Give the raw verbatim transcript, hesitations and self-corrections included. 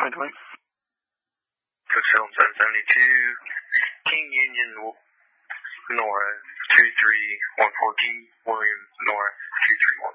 twenty twenty. Hotel seven seventy-two, King Union North, two three one four Key, Williams North, two three one.